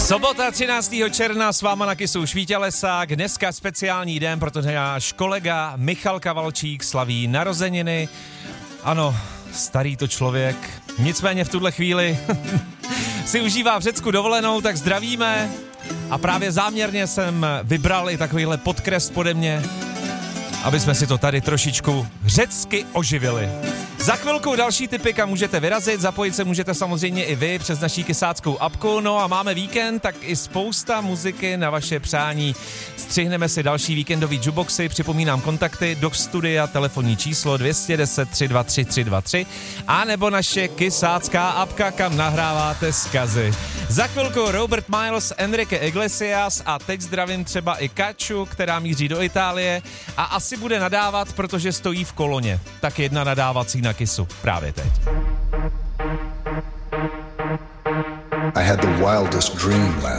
Sobota 13. června s váma na Kysu Švítělesák. Dneska speciální den, protože náš kolega Michal Kavalčík slaví narozeniny. Ano, starý to člověk. Nicméně v tuhle chvíli si užívá v Řecku dovolenou, tak zdravíme. A právě záměrně jsem vybral i takovýhle podkres pode mě, aby jsme si to tady trošičku řecky oživili. Za chvilku další tipy, kam můžete vyrazit, zapojit se můžete samozřejmě i vy přes naší kysáckou apku, no a máme víkend, tak i spousta muziky na vaše přání. Střihneme si další víkendový jukeboxy, připomínám kontakty do studia, telefonní číslo 210 323 323 a nebo naše kysácká apka, kam nahráváte zkazy. Za chvilku Robert Miles, Enrique Iglesias a teď zdravím třeba i Kaču, která míří do Itálie a asi bude nadávat, protože stojí v koloně. Tak jedna nadávací na Kysu právě teď. I had the wildest dream last